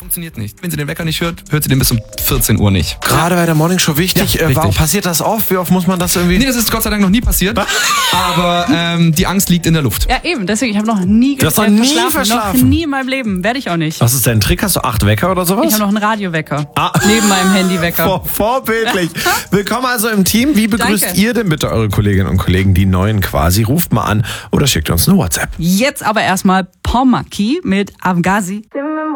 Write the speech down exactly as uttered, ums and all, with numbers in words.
funktioniert nicht. Wenn sie den Wecker nicht hört, hört sie den bis um vierzehn Uhr nicht. Gerade bei der Morningshow wichtig. Ja, äh, warum richtig. passiert das oft? Wie oft muss man das irgendwie... Nee, das ist Gott sei Dank noch nie passiert. Aber ähm, die Angst liegt in der Luft. Ja, eben. Deswegen, ich habe noch nie Du hast noch äh, nie verschlafen. verschlafen? Noch nie in meinem Leben. Werde ich auch nicht. Was ist dein Trick? Hast du acht Wecker oder sowas? Ich habe noch einen Radiowecker. Ah. Neben meinem Handywecker. Vor, vorbildlich. Willkommen also im Team. Wie begrüßt Danke. ihr denn bitte eure Kolleginnen und Kollegen, die Neuen quasi? Ruft mal an oder schickt uns eine WhatsApp. Jetzt aber erstmal Pomaki mit Avgazi.